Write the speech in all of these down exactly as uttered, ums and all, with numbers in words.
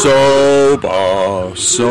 Soba,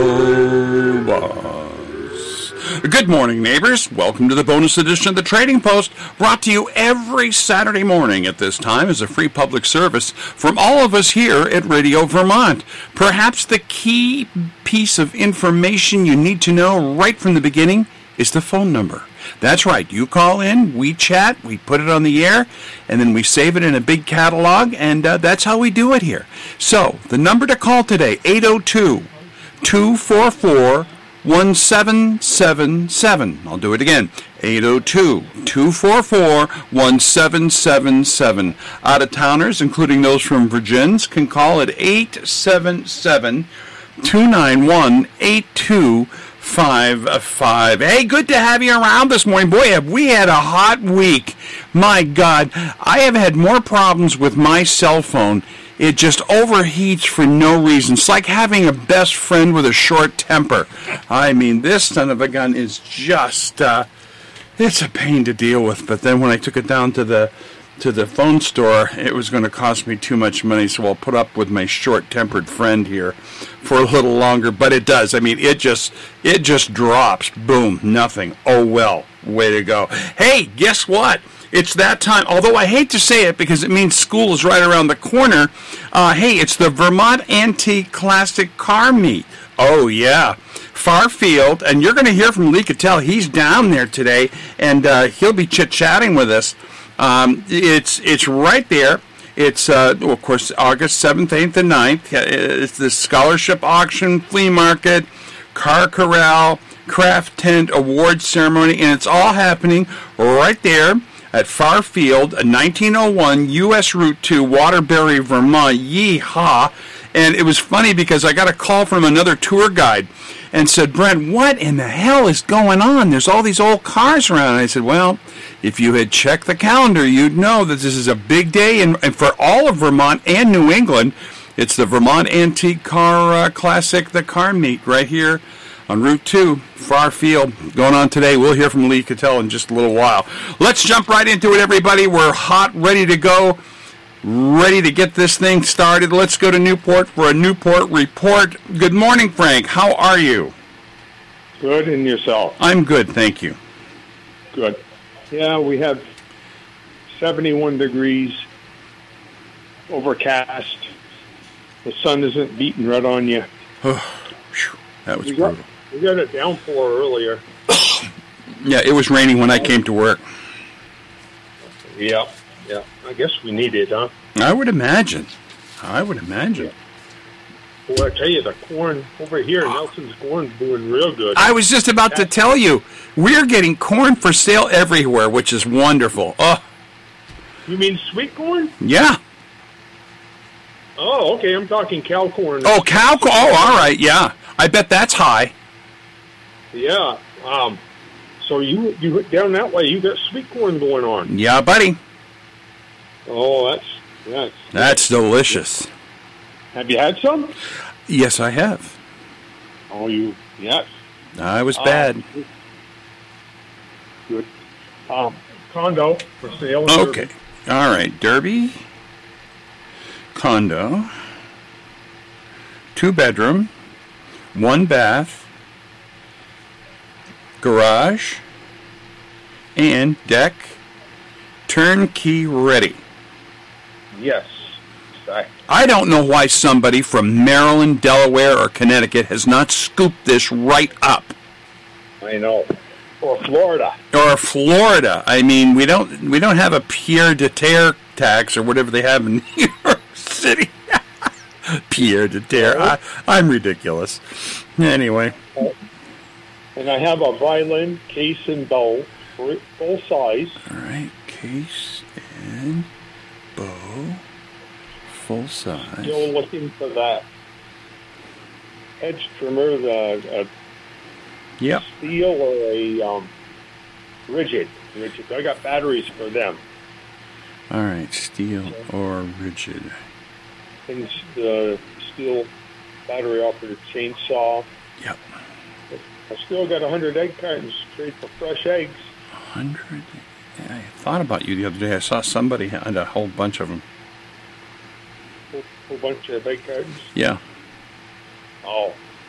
Sobas. Good morning, neighbors. Welcome to the bonus edition of the Trading Post, brought to you every Saturday morning at this time as a free public service from all of us here at Radio Vermont. Perhaps the key piece of information you need to know right from the beginning is the phone number. That's right. You call in, we chat, we put it on the air, and then we save it in a big catalog, and uh, that's how we do it here. So, the number to call today, eight oh two, two four four, one seven seven seven. I'll do it again, eight oh two, two four four, one seven seven seven. Out-of-towners, including those from Virgins, can call at eight seven seven, two nine one, eight two Five, uh, five. Hey, good to have you around this morning. Boy, have we had a hot week. My God, I have had more problems with my cell phone. It just overheats for no reason. It's like having a best friend with a short temper. I mean, this son of a gun is just, uh, it's a pain to deal with. But then when I took it down to the to the phone store, it was going to cost me too much money, so I'll put up with my short-tempered friend here for a little longer. But it does. I mean, it just it just drops. Boom, nothing. Oh, well, way to go. Hey, guess what? It's that time. Although I hate to say it because it means school is right around the corner. Uh, hey, it's the Vermont Antique Classic Car Meet. Oh, yeah. Farfield, and you're going to hear from Lee Cattell. He's down there today, and uh, he'll be chit-chatting with us. Um, it's it's right there. It's, uh, well, of course, August seventh, eighth, and ninth. It's the scholarship auction, flea market, car corral, craft tent, award ceremony, and it's all happening right there at Farfield, nineteen oh one U S Route two, Waterbury, Vermont. Yee-haw. And it was funny because I got a call from another tour guide and said, Brent, what in the hell is going on? There's all these old cars around. And I said, well, if you had checked the calendar, you'd know that this is a big day. And, and for all of Vermont and New England, it's the Vermont Antique Car uh, Classic, the car meet right here on Route two, Farfield, going on today. We'll hear from Lee Cattell in just a little while. Let's jump right into it, everybody. We're hot, ready to go. Ready to get this thing started. Let's go to Newport for a Newport report. Good morning, Frank. How are you? Good, and yourself? I'm good, thank you. Good. Yeah, we have seventy-one degrees, overcast. The sun isn't beating right on you. That was we brutal. Got, we got a downpour earlier. Yeah, it was raining when I came to work. Yeah. Yeah, I guess we need it, huh? I would imagine. I would imagine. Yeah. Well, I tell you, the corn over here, Nelson's corn's doing real good. I was just about to tell you, we're getting corn for sale everywhere, which is wonderful. Oh. You mean sweet corn? Yeah. Oh, okay, I'm talking cow corn. Oh, cow corn. Oh, all right, yeah. I bet that's high. Yeah. Um. So you you down that way, you got sweet corn going on. Yeah, buddy. Oh, that's that's that's delicious. Have you had some? Yes, I have. Oh, you yes. I was bad. Uh, good. Um, condo for sale. Okay. All right, Derby. Condo. Two bedroom. One bath. Garage. And deck. Turnkey ready. Yes. I, I don't know why somebody from Maryland, Delaware, or Connecticut has not scooped this right up. I know. Or Florida. Or Florida. I mean, we don't we don't have a Pierre de Terre tax or whatever they have in New York City. Pierre de Terre. I, I'm ridiculous. Anyway. And I have a violin, case, and bow, full size. All right, case and bow, full size. Still looking for that edge trimmer, the uh, yep. steel or a um, rigid. Rigid. I got batteries for them. All right, steel or rigid. And the steel battery operated chainsaw. Yep. I still got one hundred egg cartons straight for fresh eggs. one hundred? Yeah, I thought about you the other day. I saw somebody had a whole bunch of them. A whole, whole bunch of egg cartons? Yeah. Oh.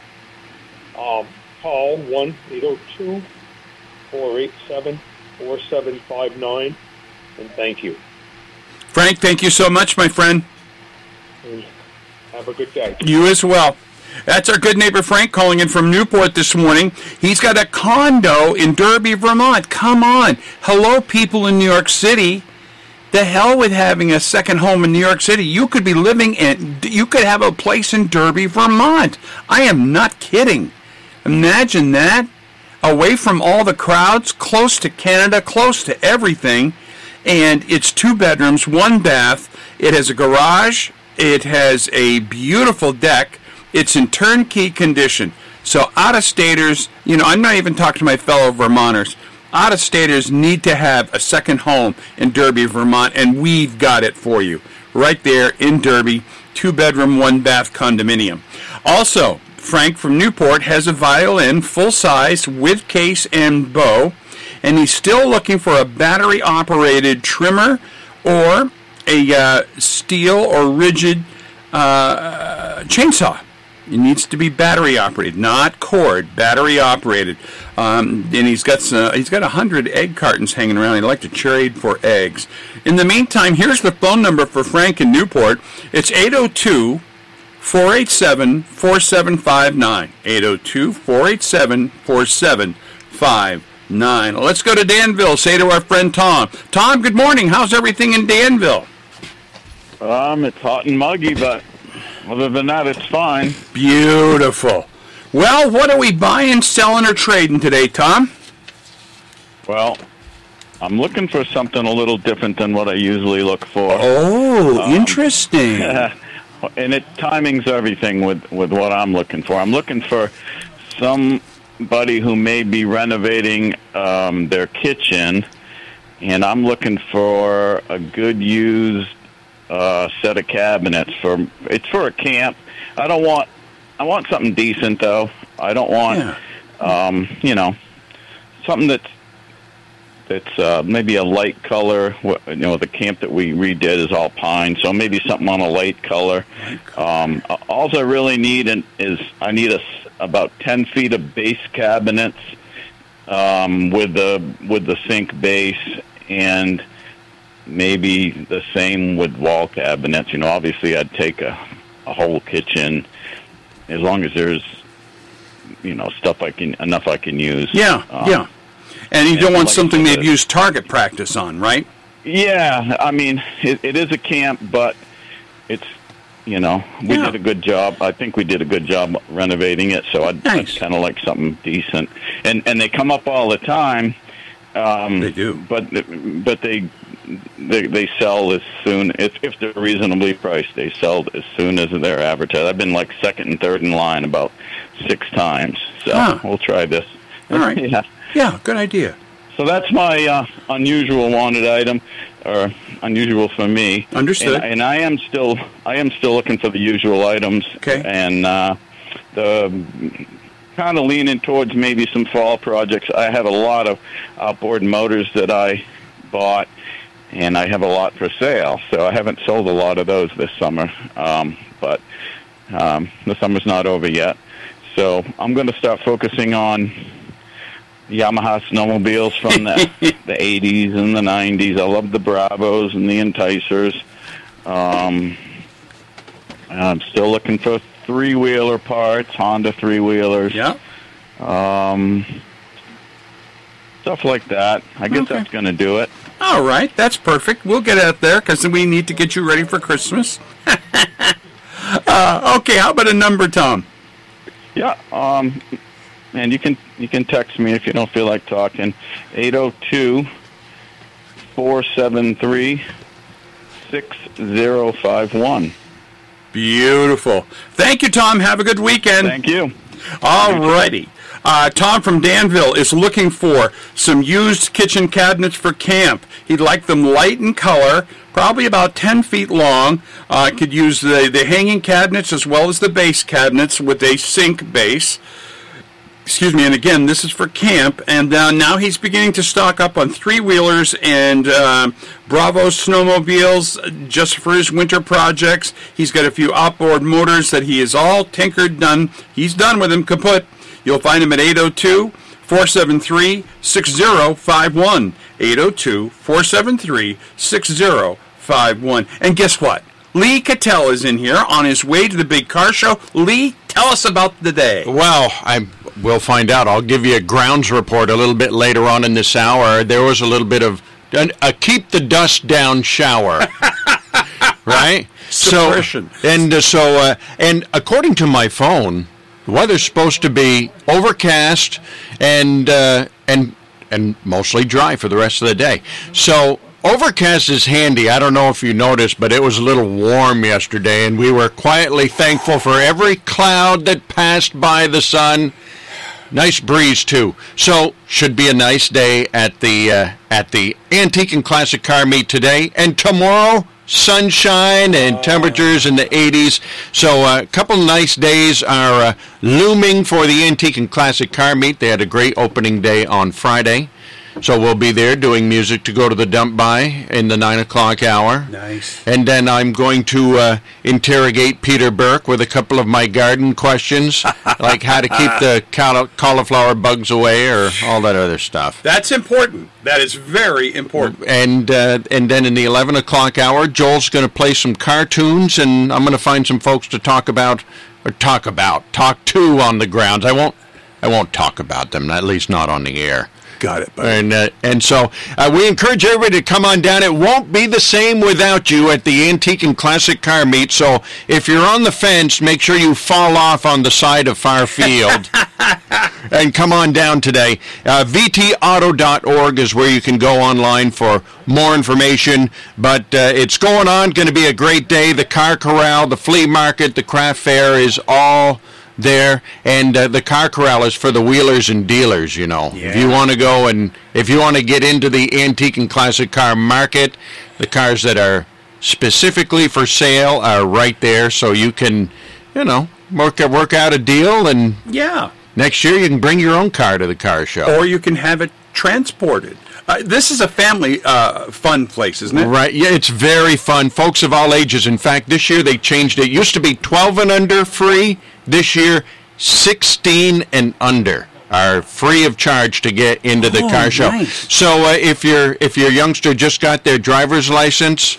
Um, call one eight zero two, four eight seven, four seven five nine, and thank you. Frank, thank you so much, my friend. And have a good day. You as well. That's our good neighbor Frank calling in from Newport this morning. He's got a condo in Derby, Vermont. Come on. Hello, people in New York City. The hell with having a second home in New York City. You could be living in, you could have a place in Derby, Vermont. I am not kidding. Imagine that. Away from all the crowds, close to Canada, close to everything. And it's two bedrooms, one bath. It has a garage. It has a beautiful deck. It's in turnkey condition. So out-of-staters, you know, I'm not even talking to my fellow Vermonters. Out-of-staters need to have a second home in Derby, Vermont, and we've got it for you. Right there in Derby, two-bedroom, one-bath condominium. Also, Frank from Newport has a violin, full-size, with case and bow, and he's still looking for a battery-operated trimmer or a uh, steel or rigid uh, chainsaw. It needs to be battery operated, not cord, battery operated. Um, and he's got some, he's got a hundred egg cartons hanging around. He'd like to trade for eggs. In the meantime, here's the phone number for Frank in Newport. It's eight zero two, four eight seven, four seven five nine. eight zero two, four eight seven, four seven five nine. Let's go to Danville. Say to our friend Tom. Tom, good morning. How's everything in Danville? Um, it's hot and muggy, but other than that, it's fine. Beautiful. Well, what are we buying, selling, or trading today, Tom? Well, I'm looking for something a little different than what I usually look for. Oh, um, interesting. And it timing's everything with, with what I'm looking for. I'm looking for somebody who may be renovating um, their kitchen, and I'm looking for a good used Uh, set of cabinets for it's for a camp. I don't want I want something decent though. I don't want yeah. um, you know something that's that's uh, maybe a light color. You know, the camp that we redid is all pine, so maybe something on a light color. Um, all I really need is I need a, about ten feet of base cabinets um, with the with the sink base, and maybe the same with wall cabinets. You know, obviously I'd take a, a whole kitchen as long as there's, you know, stuff I can, enough I can use. Yeah, um, yeah. And you and don't want like something said, they've used target practice on, right? Yeah, I mean, it, it is a camp, but it's, you know, we yeah. did a good job. I think we did a good job renovating it, so I'd, nice. I'd kind of like something decent. And and they come up all the time. Um, they do. But, but they... They they sell as soon if if they're reasonably priced. They sell as soon as they're advertised. I've been like second and third in line about six times. So huh. we'll try this. All right. yeah. Yeah. Good idea. So that's my uh, unusual wanted item, or unusual for me. Understood. And, and I am still I am still looking for the usual items. Okay. And uh, the kind of leaning towards maybe some fall projects. I have a lot of outboard motors that I bought, and I have a lot for sale, so I haven't sold a lot of those this summer. Um, but um, the summer's not over yet, so I'm going to start focusing on Yamaha snowmobiles from the, the eighties and the nineties. I love the Bravos and the Enticers. Um, I'm still looking for three-wheeler parts, Honda three-wheelers. Yeah. Um, stuff like that. I guess okay. that's going to do it. All right, that's perfect. We'll get out there because we need to get you ready for Christmas. uh, okay, how about a number, Tom? Yeah, um, and you can you can text me if you don't feel like talking. eight zero two, four seven three, six zero five one. Beautiful. Thank you, Tom. Have a good weekend. Thank you. All righty. Uh, Tom from Danville is looking for some used kitchen cabinets for camp. He'd like them light in color, probably about ten feet long. Uh, could use the, the hanging cabinets as well as the base cabinets with a sink base. Excuse me, and again, this is for camp, and uh, now he's beginning to stock up on three-wheelers and uh, Bravo snowmobiles just for his winter projects. He's got a few outboard motors that he is all tinkered, done. He's done with them, kaput. You'll find him at eight oh two, four seven three, six oh five one, eight oh two, four seven three, six oh five one. And guess what? Lee Cattell is in here on his way to the big car show. Lee, tell us about the day. Well, I will find out. I'll give you a grounds report a little bit later on in this hour. There was a little bit of a, a keep the dust down shower, right? Suppression. So, and uh, so, uh, and according to my phone, the weather's supposed to be overcast and uh, and and mostly dry for the rest of the day. So. Overcast is handy. I don't know if you noticed, but it was a little warm yesterday, and we were quietly thankful for every cloud that passed by the sun. Nice breeze, too. So, should be a nice day at the uh, at the Antique and Classic Car Meet today. And tomorrow, sunshine and temperatures in the eighties. So, uh, a couple nice days are uh, looming for the Antique and Classic Car Meet. They had a great opening day on Friday. So we'll be there doing music to go to the dump by in the nine o'clock hour. Nice. And then I'm going to uh, interrogate Peter Burke with a couple of my garden questions, like how to keep the caul- cauliflower bugs away or all that other stuff. That's important. That is very important. And uh, and then in the eleven o'clock hour, Joel's going to play some cartoons, and I'm going to find some folks to talk about, or talk about, talk to on the grounds. I won't, I won't talk about them, at least not on the air. Got it, buddy. And uh, and so uh, we encourage everybody to come on down. It won't be the same without you at the Antique and Classic Car Meet. So if you're on the fence, make sure you fall off on the side of Far Field and come on down today. Uh, V T auto dot org is where you can go online for more information. But uh, it's going on. Going to be a great day. The Car Corral, the flea market, the craft fair is all there, and uh, the Car Corral is for the wheelers and dealers, you know. Yeah. If you want to go and if you want to get into the antique and classic car market, the cars that are specifically for sale are right there, so you can, you know, work work out a deal, and yeah, next year you can bring your own car to the car show. Or you can have it transported. Uh, this is a family uh, fun place, isn't it? Right. Yeah, it's very fun. Folks of all ages. In fact, this year they changed it. It used to be twelve and under free. This year, sixteen and under are free of charge to get into the oh, car show. Nice. So uh, if your if your youngster just got their driver's license,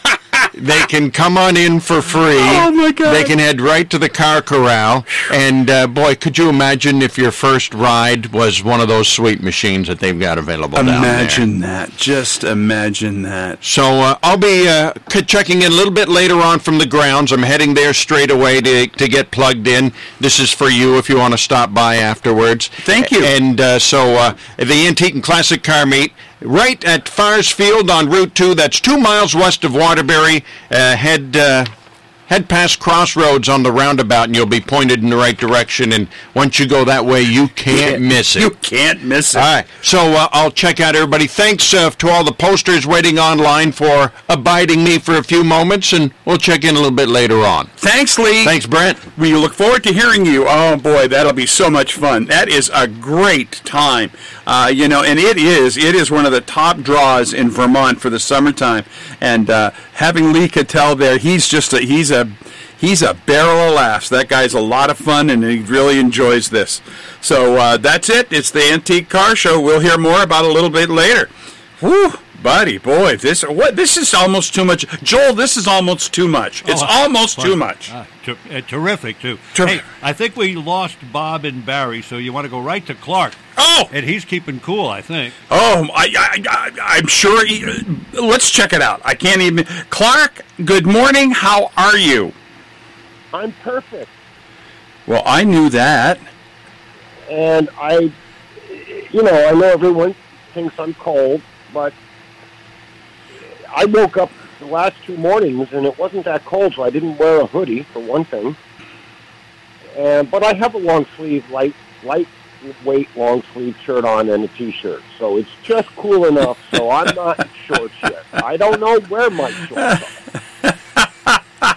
they can come on in for free. Oh, my God. They can head right to the Car Corral. And, uh, boy, could you imagine if your first ride was one of those sweet machines that they've got available down there? Imagine that. Just imagine that. So uh, I'll be uh, c- checking in a little bit later on from the grounds. I'm heading there straight away to, to get plugged in. This is for you if you want to stop by afterwards. Thank you. And uh, so uh, the Antique and Classic Car Meet, right at Fars Field on Route two. That's two miles west of Waterbury. Uh, head uh, head past Crossroads on the roundabout, and you'll be pointed in the right direction. And once you go that way, you can't miss it. You can't miss it. All right. So uh, I'll check out everybody. Thanks uh, to all the posters waiting online for abiding me for a few moments, and we'll check in a little bit later on. Thanks, Lee. Thanks, Brent. We look forward to hearing you. Oh, boy, that'll be so much fun. That is a great time. Uh, you know, and it is, it is one of the top draws in Vermont for the summertime. And uh, having Lee Cattell there, he's just a, he's a, he's a barrel of laughs. That guy's a lot of fun, and he really enjoys this. So uh, that's it. It's the Antique Car Show. We'll hear more about it a little bit later. Whew. Buddy, boy, this what this is almost too much. Joel, this is almost too much. It's oh, almost fun. too much. Uh, ter- uh, terrific, too. Ter- hey, I think we lost Bob and Barry, so you want to go right to Clark. Oh! And he's keeping cool, I think. Oh, I, I, I, I'm sure. He, let's check it out. I can't even. Clark, good morning. How are you? I'm perfect. Well, I knew that. And I, you know, I know everyone thinks I'm cold, but I woke up the last two mornings and it wasn't that cold, so I didn't wear a hoodie, for one thing. And but I have a long sleeve, light, lightweight long sleeve shirt on and a t-shirt, so it's just cool enough. So I'm not in shorts yet. I don't know where my shorts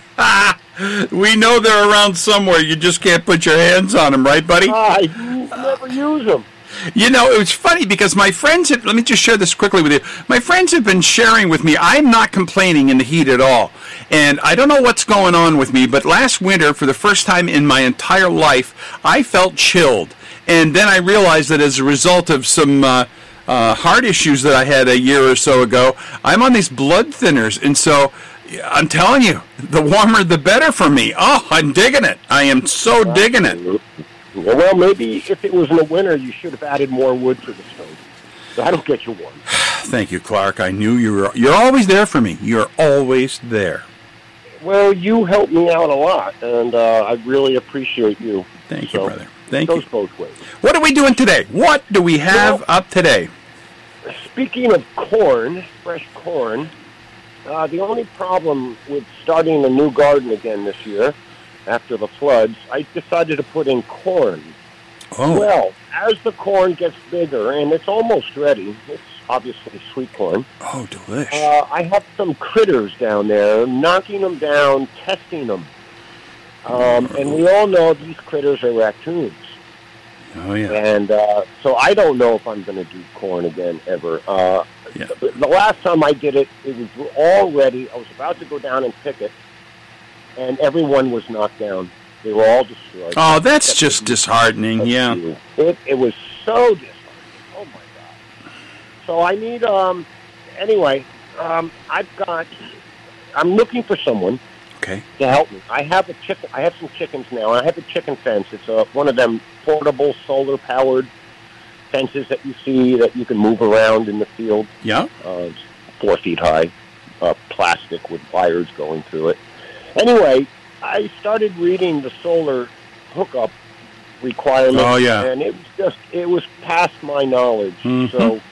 are. We know they're around somewhere. You just can't put your hands on them, right, buddy? I, ever use them. You know, it was funny because my friends had, let me just share this quickly with you. My friends have been sharing with me. I'm not complaining in the heat at all. And I don't know what's going on with me, but last winter, for the first time in my entire life, I felt chilled. And then I realized that as a result of some uh, uh, heart issues that I had a year or so ago, I'm on these blood thinners. And so I'm telling you, the warmer the better for me. Oh, I'm digging it. I am so digging it. Well, maybe if it was in the winter, you should have added more wood to the stove. That'll get you warm. Thank you, Clark. I knew you were. You're always there for me. You're always there. Well, you helped me out a lot, and uh, I really appreciate you. Thank so, you, brother. Thank it goes you. both ways. What are we doing today? What do we have well, up today? Speaking of corn, fresh corn, uh, the only problem with starting a new garden again this year, after the floods, I decided to put in corn. Oh. Well, as the corn gets bigger, and it's almost ready, it's obviously sweet corn. Oh, delish. Uh, I have some critters down there, knocking them down, testing them. Um, and we all know these critters are raccoons. Oh, yeah. And uh, so I don't know if I'm going to do corn again ever. Uh, Yeah. the, the last time I did it, it was all ready. I was about to go down and pick it, and everyone was knocked down. They were all destroyed. Oh, that's just disheartening, yeah. It, it was so disheartening. Oh, my God. So I need, um, anyway, um, I've got, I'm looking for someone Okay. to help me. I have a chicken, I have some chickens now, and I have a chicken fence. It's a, one of them portable solar-powered fences that you see that you can move around in the field. Yeah. Uh, it's four feet high, uh, plastic with wires going through it. Anyway, I started reading the solar hookup requirements, Oh, yeah. and it was just, it was past my knowledge. Mhm. So,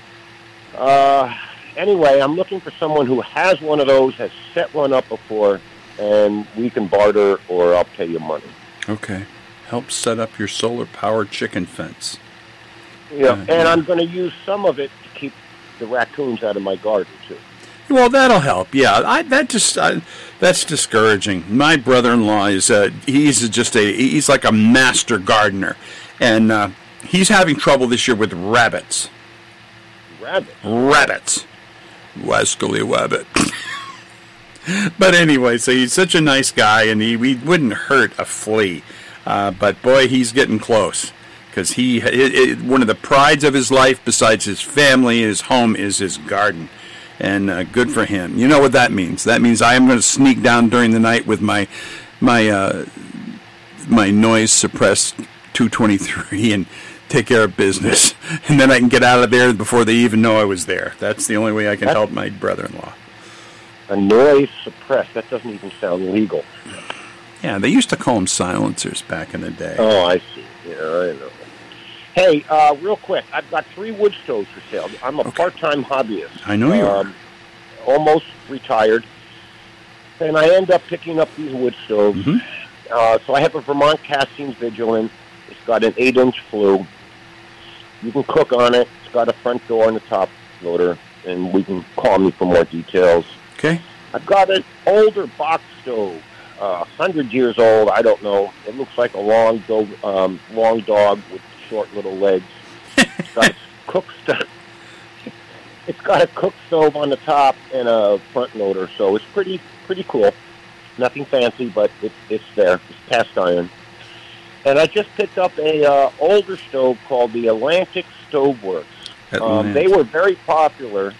uh, anyway, I'm looking for someone who has one of those, has set one up before, and we can barter or I'll pay you money. Okay. Help set up your solar-powered chicken fence. Yeah, Uh, and yeah. I'm going to use some of it to keep the raccoons out of my garden, too. Well, that'll help. Yeah, I, that just I, that's discouraging. My brother-in-law is uh, he's just a he's like a master gardener, and uh, he's having trouble this year with rabbits. Rabbits? Rabbits, Wascally Wabbit. But anyway, so he's such a nice guy, and he, he wouldn't hurt a flea. Uh, but boy, he's getting close. Because he, it, it, one of the prides of his life, besides his family, his home, is his garden. And uh, good for him. You know what that means? That means I am going to sneak down during the night with my my uh, my noise suppressed two twenty-three and take care of business, and then I can get out of there before they even know I was there. That's the only way I can That's- help my brother-in-law. A noise suppressed. That doesn't even sound legal. Yeah, they used to call them silencers back in the day. Oh, I see. Yeah, I know. Hey, uh, real quick, I've got three wood stoves for sale. I'm a Okay. part-time hobbyist. I know you are. um, Almost retired. And I end up picking up these wood stoves. Mhm. Uh, so I have a Vermont Castings Vigilant. It's got an eight-inch flue. You can cook on it. It's got a front door and a top loader. And we can call me for more details. Okay. I've got an older box stove, uh, one hundred years old, I don't know. It looks like a long dog, um, long dog with short little legs. It's got a cook stove. It's got a cook stove on the top and a front loader, so it's pretty pretty cool. Nothing fancy, but it, it's there. It's cast iron. And I just picked up a uh, older stove called the Atlantic Stove Works. Um, they were very popular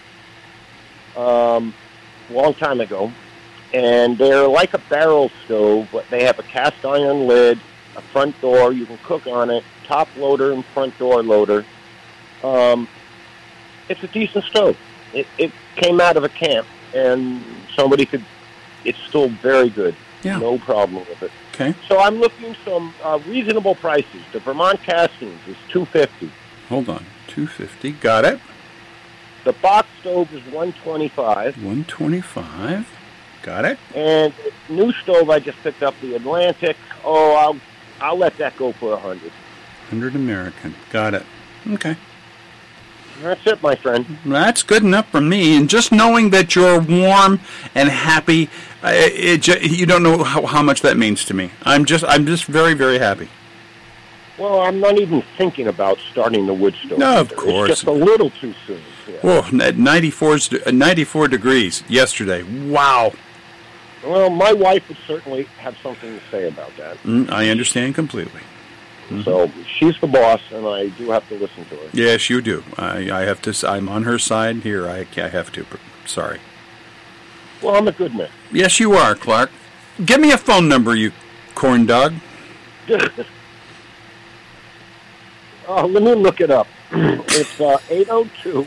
um, a long time ago, and they're like a barrel stove, but they have a cast iron lid, a front door, you can cook on it, top loader and front door loader. Um, it's a decent stove. It, it came out of a camp, and somebody could, it's still very good. Yeah. No problem with it. Okay. So I'm looking some uh, reasonable prices. The Vermont Castings is two hundred fifty dollars. Hold on. two hundred fifty dollars. Got it. The box stove is one hundred twenty-five dollars. one hundred twenty-five dollars. Got it. And the new stove I just picked up, the Atlantic. Oh, I'll I'll let that go for a hundred. one hundred American. Got it. Okay. That's it, my friend. That's good enough for me. And just knowing that you're warm and happy, uh, it, it, you don't know how, how much that means to me. I'm just, I'm just very, very happy. Well, I'm not even thinking about starting the wood stove. No, of either. course. It's just a little too soon. Yeah. Whoa, at ninety-four degrees yesterday. Wow. Well, my wife would certainly have something to say about that. Mm, I understand completely. Mm-hmm. So she's the boss, and I do have to listen to her. Yes, you do. I, I have to. I'm on her side here. I, I have to. Sorry. Well, I'm a good man. Yes, you are, Clark. Give me a phone number, you corn dog. uh, let me look it up. It's uh, eight oh two,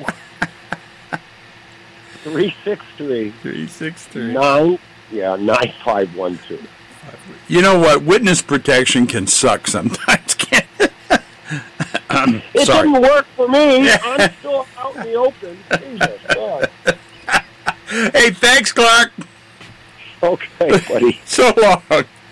three six three, three six three nine Yeah, nine five one two. You know what? Witness protection can suck sometimes, can't it? um, it sorry. didn't work for me. I'm still out in the open. Jesus God. Hey, thanks, Clark. Okay, buddy. So long.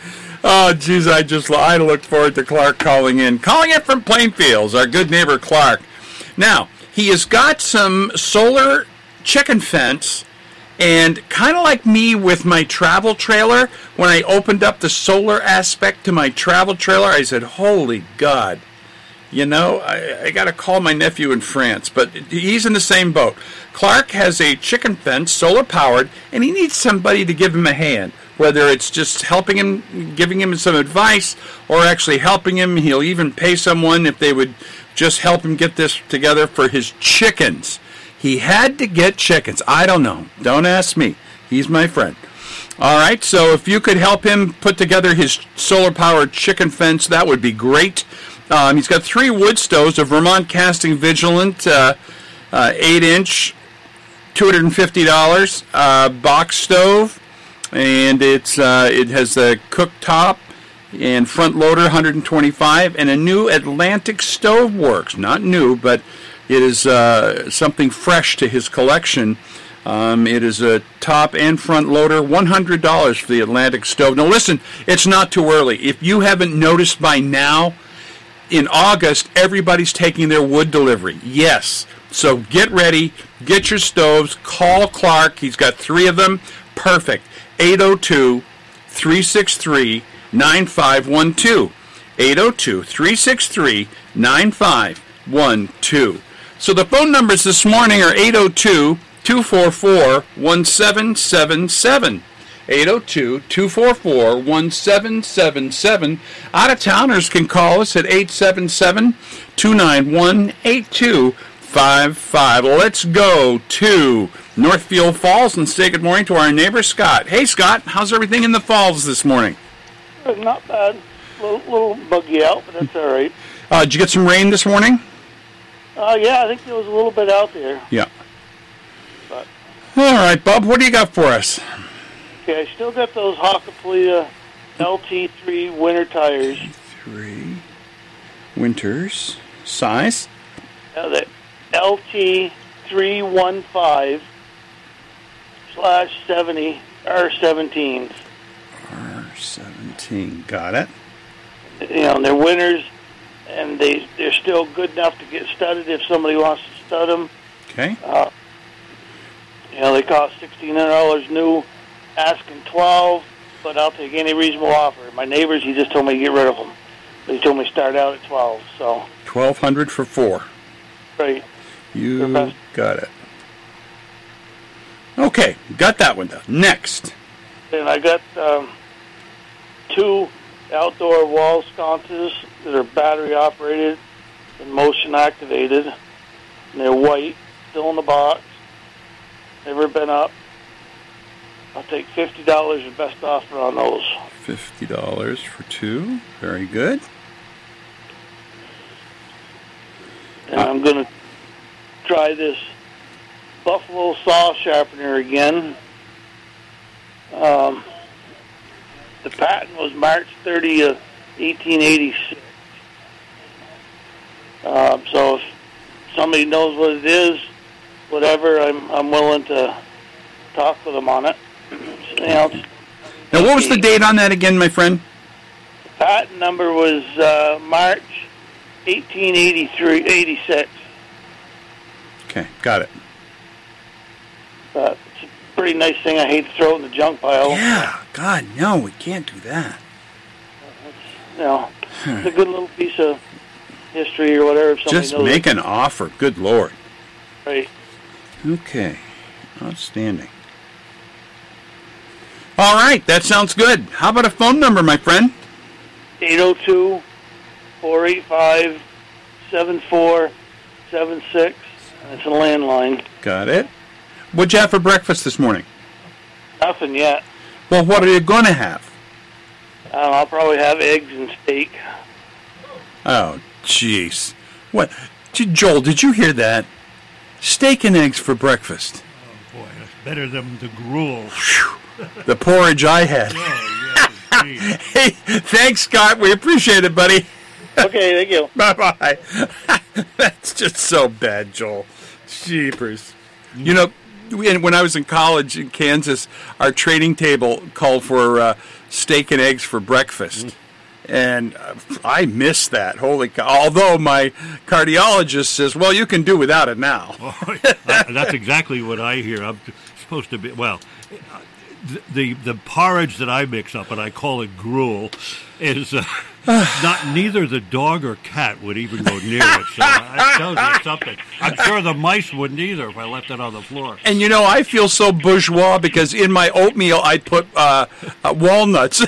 Oh, geez, I just I look forward to Clark calling in. Calling in from Plainfields, our good neighbor Clark. Now, he has got some solar chicken fence. And kind of like me with my travel trailer, when I opened up the solar aspect to my travel trailer, I said, holy God. You know, I, I got to call my nephew in France, but he's in the same boat. Clark has a chicken fence, solar-powered, and he needs somebody to give him a hand, whether it's just helping him, giving him some advice, or actually helping him. He'll even pay someone if they would just help him get this together for his chickens. He had to get chickens. I don't know. Don't ask me. He's my friend. All right, so if you could help him put together his solar-powered chicken fence, that would be great. Um, he's got three wood stoves, a Vermont Casting Vigilant, uh, uh, eight inch, two hundred fifty dollars, uh, box stove, and it's uh, it has a cooktop and front loader, one hundred twenty-five dollars, and a new Atlantic Stove Works. Not new, but it is uh, something fresh to his collection. Um, it is a top and front loader, one hundred dollars for the Atlantic stove. Now listen, it's not too early. If you haven't noticed by now, in August, everybody's taking their wood delivery. Yes. So get ready. Get your stoves. Call Clark. He's got three of them. Perfect. eight oh two, three six three, nine five one two. eight oh two, three six three, nine five one two. So the phone numbers this morning are eight oh two, two four four, one seven seven seven. eight oh two, two four four, one seven seven seven. Out-of-towners can call us at eight seven seven, two nine one, eight two five five. Let's go to Northfield Falls and say good morning to our neighbor, Scott. Hey, Scott, how's everything in the falls this morning? Not bad. A little, little buggy out, but that's all right. Uh, did you get some rain this morning? Uh, yeah, I think there was a little bit out there. Yeah. But all right, Bob, what do you got for us? Okay, I still got those Hakkapeliitta L T three winter tires. Three winters. Size? Uh, the L T three fifteen slash seventy R seventeens. R seventeen. Got it. You know, and they're winters, and they, they're still good enough to get studded if somebody wants to stud them. Okay. Uh, you know, they cost sixteen hundred dollars new, asking twelve, but I'll take any reasonable offer. My neighbors, he just told me to get rid of them. They told me to start out at twelve, so. twelve hundred for four. Right. You got it. Okay, got that one done. Next. And I got um, two outdoor wall sconces that are battery operated and motion activated. And they're white, still in the box, never been up. I'll take fifty dollars the best offer on those. fifty dollars for two. Very good. And I'm going to try this Buffalo saw sharpener again. Um, the patent was March thirtieth, eighteen eighty-six. Um, so if somebody knows what it is, whatever, I'm I'm willing to talk with them on it. You know, now, what was the date on that again, my friend? The patent number was uh, March eighteen eighty-three, eighty-six. Okay, got it. Uh, it's a pretty nice thing. I hate to throw it in the junk pile. Yeah, God, no, we can't do that. You know, it's a good little piece of history or whatever. If somebody Just knows make it. an offer. Good Lord. Right. Okay. Outstanding. All right. That sounds good. How about a phone number, my friend? eight oh two, four eight five, seven four seven six. It's a landline. Got it. What'd you have for breakfast this morning? Nothing yet. Well, what are you going to have? I don't know, I'll probably have eggs and steak. Oh, jeez. What? Gee, Joel, did you hear that? Steak and eggs for breakfast. Oh, boy, that's better than the gruel. The porridge I had. Oh, yeah, gee. Hey, thanks, Scott. We appreciate it, buddy. Okay, thank you. Bye-bye. That's just so bad, Joel. Jeepers. You know, when I was in college in Kansas, our trading table called for uh, steak and eggs for breakfast. Mm. And uh, I miss that. Holy cow. Although my cardiologist says, well, you can do without it now. Oh, uh, that's exactly what I hear. I'm supposed to be, well, the, the the porridge that I mix up, and I call it gruel, is uh, not neither the dog or cat would even go near it. So that tells you something. I'm sure the mice wouldn't either if I left it on the floor. And you know, I feel so bourgeois because in my oatmeal I put uh, uh, walnuts.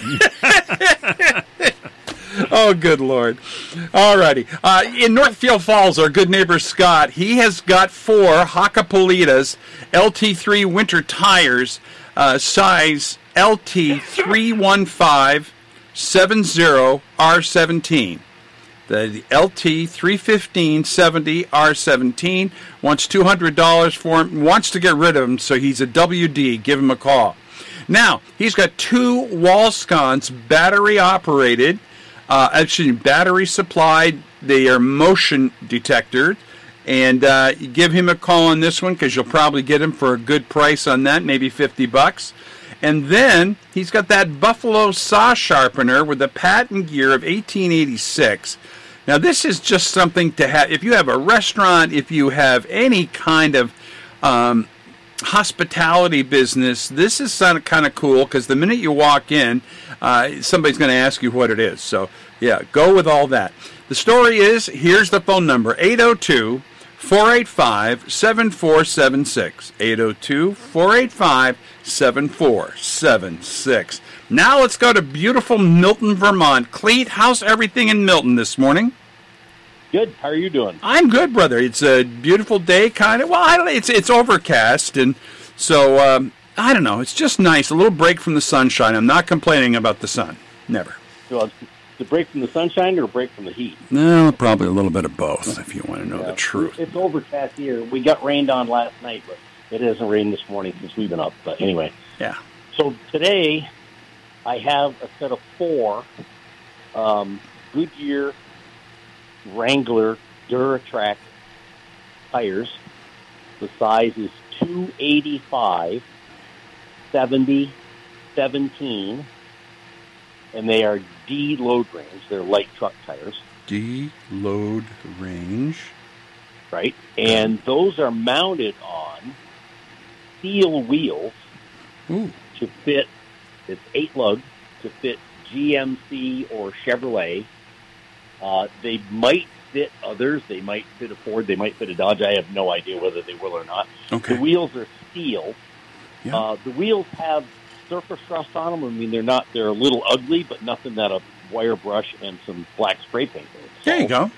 Oh, good Lord. All righty. Uh, in Northfield Falls, our good neighbor Scott, he has got four Hakkapeliitas L T three winter tires, uh, size L T three one five seven zero R seventeen. The L T three fifteen seventy R seventeen wants two hundred dollars for him, wants to get rid of him, so he's a W D. Give him a call. Now, he's got two wall sconces, battery operated, uh, actually battery supplied. They are motion detected. And uh, you give him a call on this one because you'll probably get him for a good price on that, maybe fifty bucks. And then he's got that Buffalo saw sharpener with the patent gear of eighteen eighty-six. Now, this is just something to have. If you have a restaurant, if you have any kind of um, hospitality business, this is kind of cool because the minute you walk in, uh, somebody's going to ask you what it is. So, yeah, go with all that. The story is, here's the phone number, eight oh two, four eight five, seven four seven six. eight oh two, four eight five, seven four seven six. Now let's go to beautiful Milton, Vermont. Cleet, how's everything in Milton this morning? Good. How are you doing? I'm good, brother. It's a beautiful day, kind of. Well, I don't, it's it's overcast, and so um, I don't know. It's just nice, a little break from the sunshine. I'm not complaining about the sun. Never. Well, it's a break from the sunshine or a break from the heat? No, probably a little bit of both, if you want to know yeah, the truth. It's overcast here. We got rained on last night, but it hasn't rained this morning since we've been up. But anyway. Yeah. So today, I have a set of four um, Goodyear Wrangler Duratrack tires. The size is two eighty-five, seventy, seventeen, and they are D load range. They're light truck tires. D load range. Right. And those are mounted on steel wheels. Ooh. To fit, it's eight lug, to fit G M C or Chevrolet. Uh, they might fit others. They might fit a Ford. They might fit a Dodge. I have no idea whether they will or not. Okay. The wheels are steel. Yeah. Uh, the wheels have surface rust on them. I mean, they're not, they're a little ugly, but nothing that a wire brush and some black spray paint. There you go.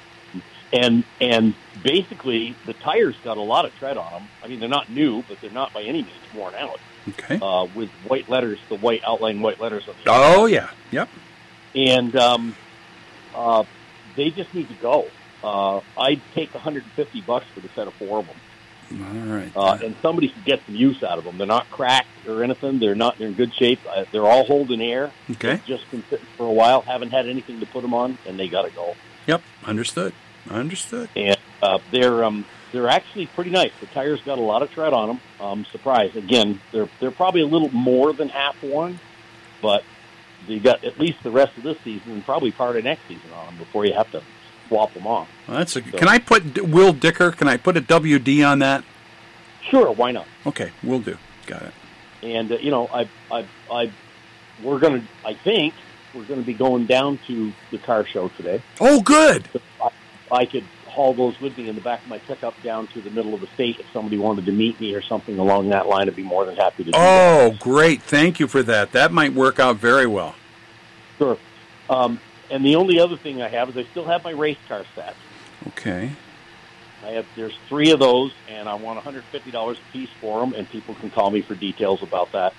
And and basically, the tires got a lot of tread on them. I mean, they're not new, but they're not by any means worn out. Okay. Uh, with white letters, the white outline white letters on the Oh, yeah. Yep. And um, uh, they just need to go. Uh, I'd take one hundred fifty bucks for the set of four of them. All right. Uh, and somebody should get some use out of them. They're not cracked or anything. They're not. They're in good shape. Uh, they're all holding air. Okay. They've just been sitting for a while. Haven't had anything to put them on, and they got to go. Yep. Understood. Understood. And uh, they're um, they're actually pretty nice. The tires got a lot of tread on them. Um, surprise. Again, they're they're probably a little more than half worn, but you got at least the rest of this season and probably part of next season on them before you have to swap them off. Well, that's a, So- can I put Will Dicker? Can I put a W D on that? Sure, why not? Okay, will do. Got it. And uh, you know, I, I, I, we're gonna. I think we're going to be going down to the car show today. Oh, good. I, I could haul those with me in the back of my pickup down to the middle of the state. If somebody wanted to meet me or something along that line, I'd be more than happy to do Oh, that. great. Thank you for that. That might work out very well. Sure. Um, and the only other thing I have is I still have my race car set. Okay. I have There's three of those, and I want one hundred fifty dollars a piece for them, and people can call me for details about that.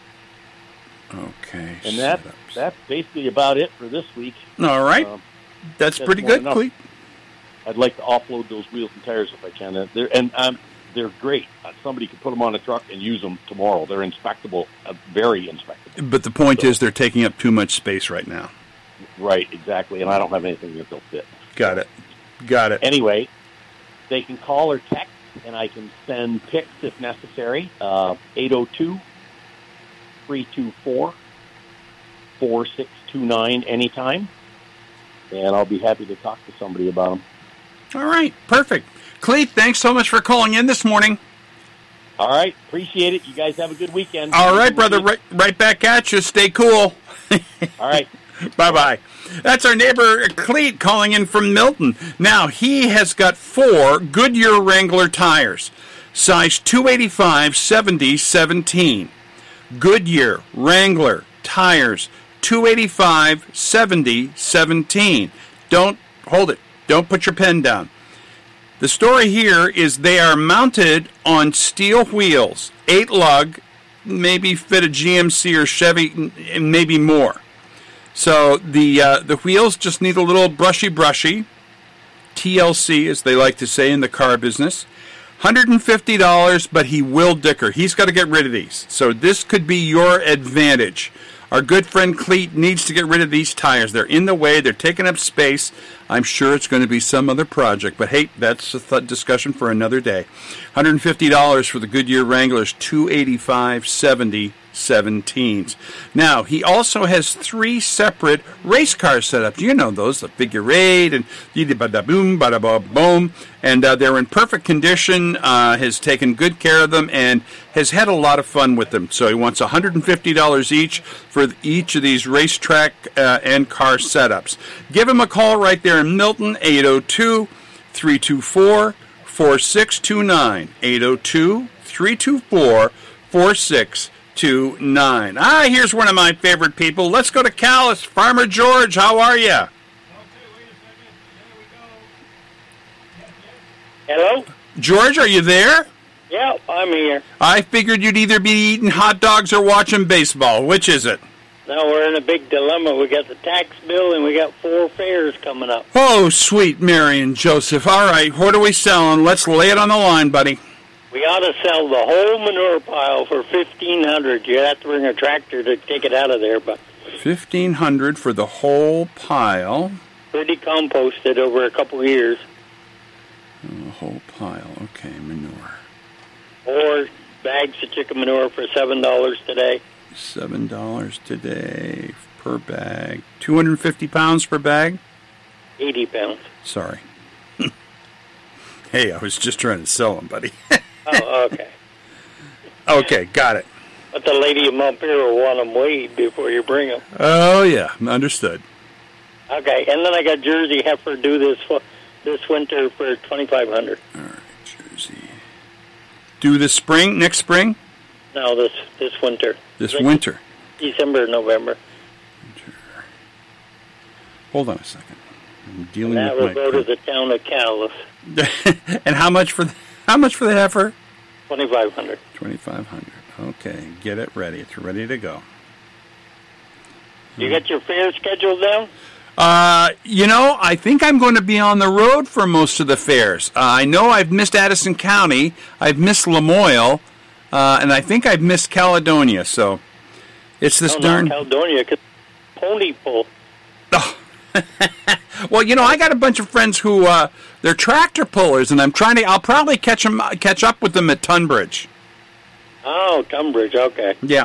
Okay. And that setups. that's basically about it for this week. All right. Um, that's, that's pretty more good, than enough. Cleet. I'd like to offload those wheels and tires if I can. And they're, and um, they're great. Uh, somebody could put them on a truck and use them tomorrow. They're inspectable, uh, very inspectable. But the point So- is they're taking up too much space right now. Right, exactly. And I don't have anything that will fit. Got it. Got it. Anyway, they can call or text, and I can send pics if necessary. Uh, eight oh two, three two four, four six two nine anytime. And I'll be happy to talk to somebody about them. All right. Perfect. Cleet, thanks so much for calling in this morning. All right, appreciate it. You guys have a good weekend. All right, brother. Right, right back at you. Stay cool. All right. Bye-bye. That's our neighbor Cleet calling in from Milton. Now, he has got four Goodyear Wrangler tires, size two eighty-five, seventy, seventeen. Goodyear Wrangler tires, two eighty-five, seventy, seventeen. Don't, hold it. Don't put your pen down. The story here is they are mounted on steel wheels, eight lug, maybe fit a G M C or Chevy, and maybe more. So the uh, the wheels just need a little brushy brushy, T L C as they like to say in the car business. one hundred fifty dollars, but he will dicker. He's got to get rid of these. So this could be your advantage. Our good friend Cleet needs to get rid of these tires. They're in the way. They're taking up space. I'm sure it's going to be some other project. But, hey, that's a th- discussion for another day. one hundred fifty dollars for the Goodyear Wranglers, two eighty-five, seventy, seventeens. Now, he also has three separate race car setups. You know those, the figure eight and bada boom, bada boom. And uh, they're in perfect condition, uh, has taken good care of them, and has had a lot of fun with them. So he wants one hundred fifty dollars each for each of these racetrack uh, and car setups. Give him a call right there in Milton, eight oh two, three two four, four six two nine. eight oh two, three two four, four six two nine. Ah, here's one of my favorite people. Let's go to Calais. Farmer George, how are you? Hello? George, are you there? Yeah, I'm here. I figured you'd either be eating hot dogs or watching baseball. Which is it? Now we're in a big dilemma. We got the tax bill and we got four fairs coming up. Oh, sweet Mary and Joseph. All right, what are we selling? Let's lay it on the line, buddy. We ought to sell the whole manure pile for fifteen hundred dollars. You have to bring a tractor to take it out of there, but fifteen hundred dollars for the whole pile. pretty composted over a couple of years. The whole pile. Okay, manure. Or bags of chicken manure for seven dollars today. seven dollars today per bag. two hundred fifty pounds per bag? eighty pounds. Sorry. Hey, I was just trying to sell them, buddy. Oh, okay. Okay, got it. But the lady in Montpelier will want them weighed before you bring them. Oh, yeah, understood. Okay, and then I got Jersey heifer due this this winter for twenty-five hundred dollars. All right, Jersey. Do this spring, next spring? No, this this winter. This Like winter. December, November. Winter. Hold on a second. I'm dealing And that will with go my... to the town of Calais. And how much for the, how much for the heifer? twenty-five hundred dollars. twenty-five hundred dollars. Okay, get it ready. It's ready to go. You got your fair scheduled down? Uh, you know, I think I'm going to be on the road for most of the fairs. Uh, I know I've missed Addison County, I've missed Lamoille, uh, and I think I've missed Caledonia. So it's this no, darn. Not Caledonia, 'cause pony pull. Oh. Well, you know, I got a bunch of friends who uh, they're tractor pullers, and I'm trying to. I'll probably catch them, catch up with them at Tunbridge. Oh, Tunbridge. Okay. Yeah.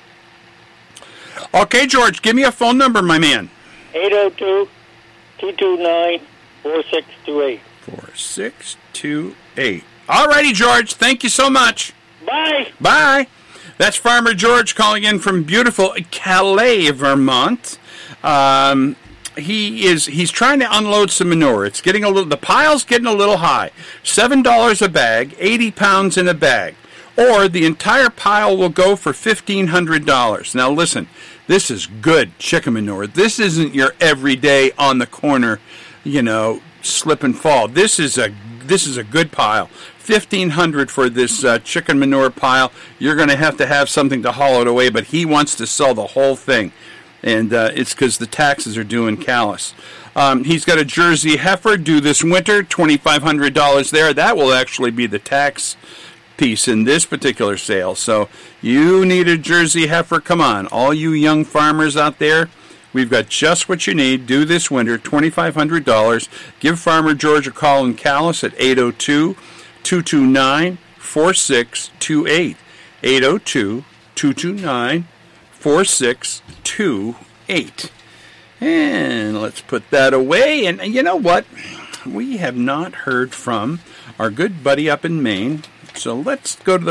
Okay, George, give me a phone number, my man. eight oh two, two two nine, four six two eight. Four six two eight. All righty, George. Thank you so much. Bye. Bye. That's Farmer George calling in from beautiful Calais, Vermont. Um, he is he's trying to unload some manure. It's getting a little. The pile's getting a little high. Seven dollars a bag, eighty pounds in a bag, or the entire pile will go for fifteen hundred dollars. Now listen, this is good chicken manure. This isn't your everyday on the corner, you know, slip and fall. This is a this is a good pile. fifteen hundred dollars for this uh, chicken manure pile. You're going to have to have something to haul it away, but he wants to sell the whole thing. And uh, it's because the taxes are due in Calais. Um, he's got a Jersey heifer due this winter, twenty-five hundred dollars there. That will actually be the tax piece in this particular sale. So you need a Jersey heifer. Come on, all you young farmers out there, we've got just what you need. Due this winter, twenty-five hundred dollars. Give Farmer George a call in Calais at eight oh two, two two nine, four six two eight. eight oh two, two two nine, four six two eight. And let's put that away. And you know what? We have not heard from our good buddy up in Maine. So let's go to the